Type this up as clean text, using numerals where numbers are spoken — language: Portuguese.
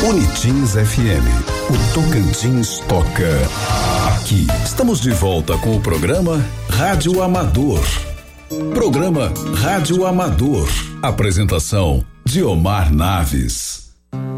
Unitins FM. O Tocantins toca aqui. Estamos de volta com o programa Rádio Amador. Programa Rádio Amador. Apresentação: Diomar Naves.